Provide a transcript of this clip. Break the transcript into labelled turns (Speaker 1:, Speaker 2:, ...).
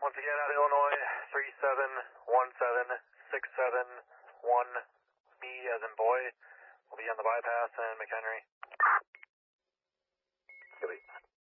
Speaker 1: Once again, out of Illinois, 3717671B as in boy. We'll be on the bypass and McHenry. Copy.